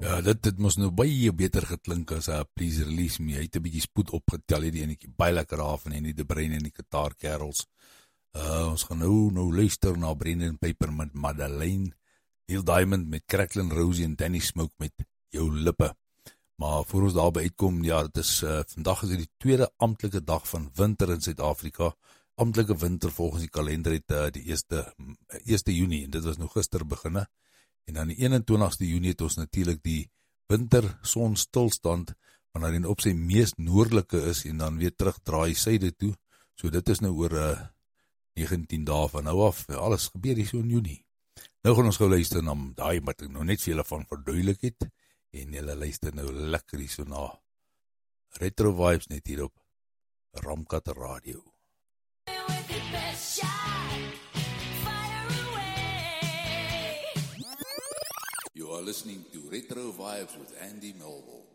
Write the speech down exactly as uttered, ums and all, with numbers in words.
Ja, dit, dit moes nou baie beter geklink as uh, Please Release Me. Hy het 'n bietjie spoed opgetel, het die enetjie baie lekker af en die De Bruin en die Gitaar Kerels. Uh, ons gaan nou, nou luister na Brendan Paper met Madeleine, Neil Diamond met Cracklin' Rosie en Danny Smoke met Jou Lippe. Maar voor ons daarby uitkom, ja, dit is, uh, vandag is die tweede amptelike dag van winter in Suid-Afrika. Amptelike winter volgens die kalender het uh, die eerste, eerste Junie, en dit was nou gister beginne. En dan die eenentwintigste Junie het ons natuurlik die winter son stilstand, wanneer hy op sy mees noordelike is, en dan weer terugdraai syde toe. So dit is nou oor uh, negentien dae van nou af, alles gebeur hier so in Junie. Nou gaan ons gou luister na daai wat ek nou net vir julle van verduidelik het, en julle luister nou lekker hier so na Retro Vibes net hier op Ramkat Radio. You are listening to Retro Vibes with Andy Melville.